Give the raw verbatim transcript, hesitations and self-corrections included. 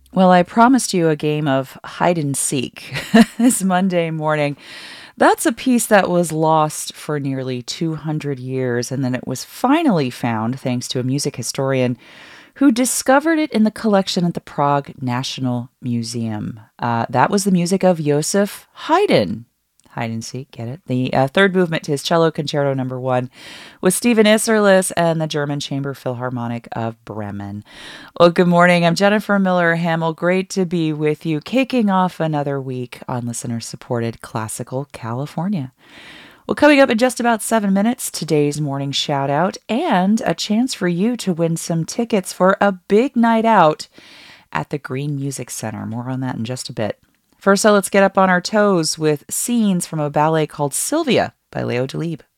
Well, I promised you a game of hide and seek this Monday morning. That's a piece that was lost for nearly two hundred years, and then it was finally found thanks to a music historian who discovered it in the collection at the Prague National Museum. Uh, that was the music of Joseph Haydn. Hide and seek, get it? The uh, third movement to his cello concerto number one with Stephen Isserlis and the German Chamber Philharmonic of Bremen. Well, good morning. I'm Jennifer Miller Hamill. Great to be with you, kicking off another week on listener-supported Classical California. Well, coming up in just about seven minutes, today's morning shout out and a chance for you to win some tickets for a big night out at the Green Music Center. More on that in just a bit. First, so let's get up on our toes with scenes from a ballet called Sylvia by Leo Delibes.